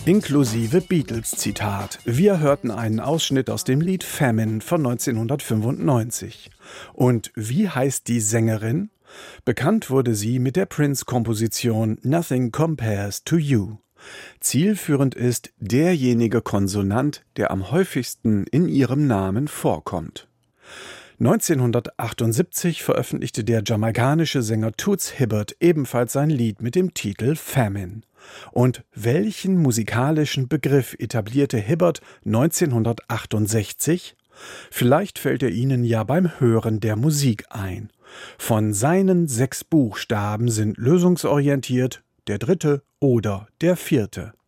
Inklusive Beatles-Zitat. Wir hörten einen Ausschnitt aus dem Lied Famine von 1995. Und wie heißt die Sängerin? Bekannt wurde sie mit der Prince-Komposition Nothing Compares to You. Zielführend ist derjenige Konsonant, der am häufigsten in ihrem Namen vorkommt. 1978 veröffentlichte der jamaikanische Sänger Toots Hibbert ebenfalls sein Lied mit dem Titel Famine. Und welchen musikalischen Begriff etablierte Hibbert 1968? Vielleicht fällt er Ihnen ja beim Hören der Musik ein. Von seinen 6 Buchstaben sind lösungsorientiert der 3. oder der 4.